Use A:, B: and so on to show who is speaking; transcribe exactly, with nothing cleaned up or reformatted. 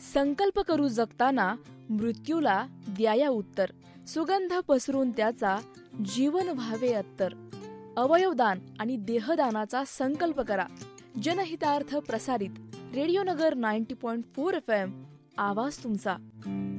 A: संकल्प करू जगताना मृत्यूला द्याया उत्तर, सुगंध पसरून त्याचा जीवन व्हावे अत्तर. अवयवदान आणि देहदानाचा संकल्प करा. जनहितार्थ प्रसारित रेडिओ नगर नव्वद पॉइंट चार एफ एम, आवाज तुमचा.